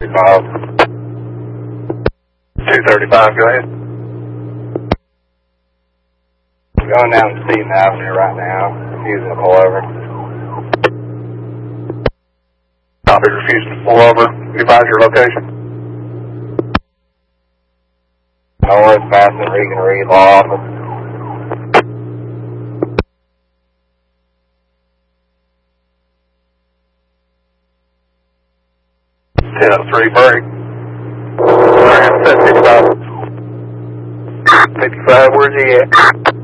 235, go ahead. I'm going down to Stephen Avenue right now, refusing to pull over. Copy, refusing to pull over. Advise your location. North Madison Regan Reed Law Office. 10-3 break. 55, where's he at?